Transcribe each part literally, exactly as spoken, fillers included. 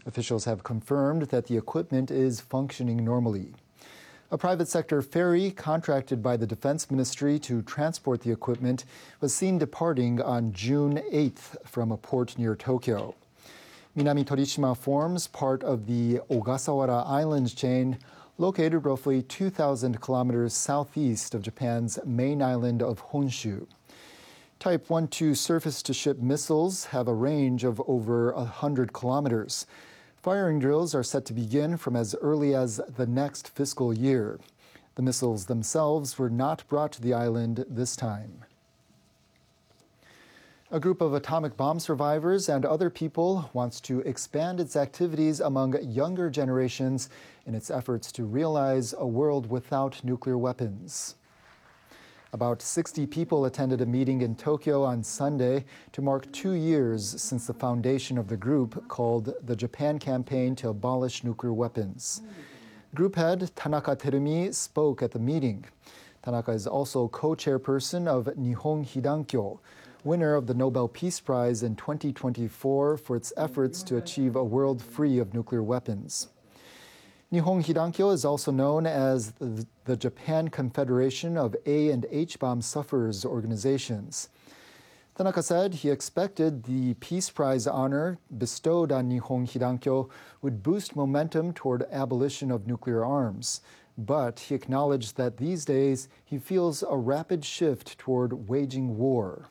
Officials have confirmed that the equipment is functioning normally. A private sector ferry contracted by the Defense Ministry to transport the equipment was seen departing on June eighth from a port near Tokyo. Minami Torishima forms part of the Ogasawara Islands chain, located roughly two thousand kilometers southeast of Japan's main island of Honshu. Type one two surface-to-ship missiles have a range of over one hundred kilometers. Firing drills are set to begin from as early as the next fiscal year. The missiles themselves were not brought to the island this time. A group of atomic bomb survivors and other people wants to expand its activities among younger generations in its efforts to realize a world without nuclear weapons. About sixty people attended a meeting in Tokyo on Sunday to mark two years since the foundation of the group called the Japan Campaign to Abolish Nuclear Weapons. Group head Tanaka Terumi spoke at the meeting. Tanaka is also co-chairperson of Nihon Hidankyo, winner of the Nobel Peace Prize in twenty twenty-four for its efforts to achieve a world free of nuclear weapons. Nihon Hidankyo is also known as the, the Japan Confederation of A and H bomb sufferers organizations. Tanaka said he expected the Peace Prize honor bestowed on Nihon Hidankyo would boost momentum toward abolition of nuclear arms. But he acknowledged that these days he feels a rapid shift toward waging war.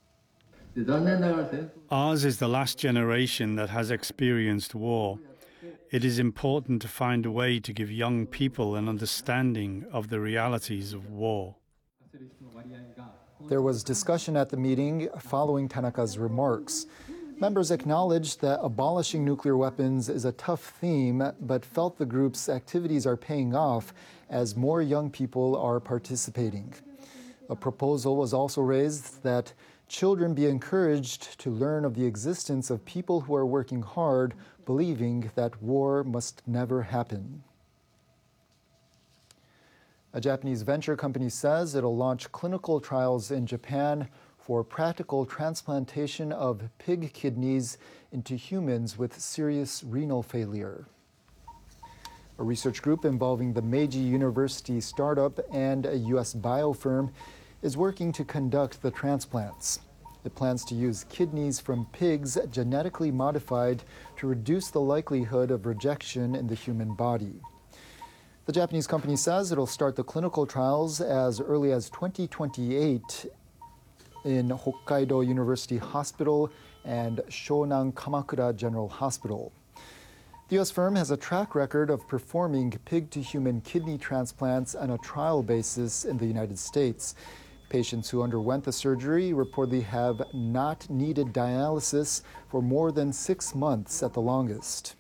Ours is the last generation that has experienced war. It is important to find a way to give young people an understanding of the realities of war. There was discussion at the meeting following Tanaka's remarks. Members acknowledged that abolishing nuclear weapons is a tough theme, but felt the group's activities are paying off as more young people are participating. A proposal was also raised that children be encouraged to learn of the existence of people who are working hard, believing that war must never happen. A Japanese venture company says it'll launch clinical trials in Japan for practical transplantation of pig kidneys into humans with serious renal failure. A research group involving the Meiji University startup and a U S bio firm is working to conduct the transplants. It plans to use kidneys from pigs genetically modified to reduce the likelihood of rejection in the human body. The Japanese company says it'll start the clinical trials as early as twenty twenty-eight in Hokkaido University Hospital and Shonan Kamakura General Hospital. The U S firm has a track record of performing pig-to-human kidney transplants on a trial basis in the United States. Patients who underwent the surgery reportedly have not needed dialysis for more than six months at the longest.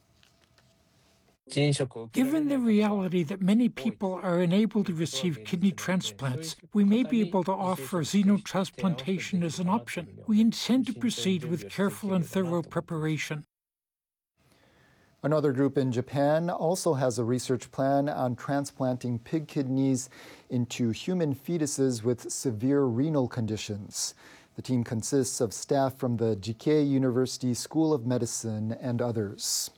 Given the reality that many people are unable to receive kidney transplants, we may be able to offer xenotransplantation as an option. We intend to proceed with careful and thorough preparation. Another group in Japan also has a research plan on transplanting pig kidneys into human fetuses with severe renal conditions. The team consists of staff from the Jikei University School of Medicine and others.